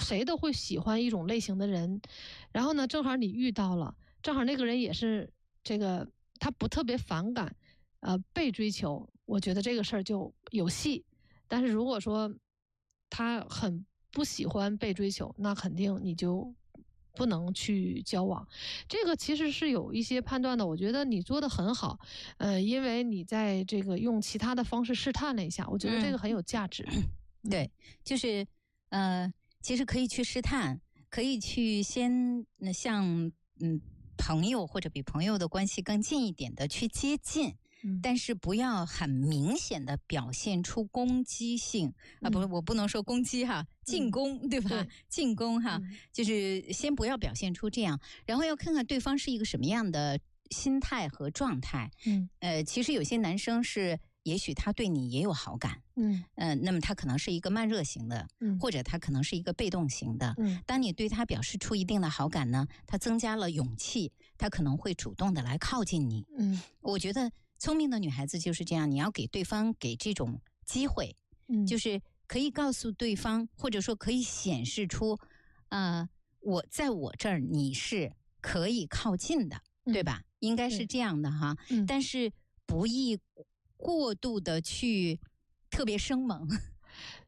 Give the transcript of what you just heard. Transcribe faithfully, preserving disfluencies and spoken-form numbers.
谁都会喜欢一种类型的人，然后呢，正好你遇到了，正好那个人也是这个，他不特别反感，呃，被追求，我觉得这个事儿就有戏。但是如果说他很不喜欢被追求，那肯定你就不能去交往。这个其实是有一些判断的，我觉得你做得很好，呃，因为你在这个用其他的方式试探了一下，我觉得这个很有价值。 嗯、对，就是呃，其实可以去试探，可以去先像嗯朋友或者比朋友的关系更近一点的去接近。但是不要很明显的表现出攻击性、嗯、啊，不是，我不能说攻击哈，进攻、嗯、对吧？对，进攻哈、嗯，就是先不要表现出这样，然后要看看对方是一个什么样的心态和状态。嗯，呃，其实有些男生是，也许他对你也有好感，嗯，呃，那么他可能是一个慢热型的，嗯，或者他可能是一个被动型的。嗯，当你对他表示出一定的好感呢，他增加了勇气，他可能会主动的来靠近你。嗯，我觉得。聪明的女孩子就是这样，你要给对方给这种机会，嗯，就是可以告诉对方，或者说可以显示出，呃，我在我这儿你是可以靠近的，嗯、对吧？应该是这样的哈，嗯、但是不宜过度的去特别生猛。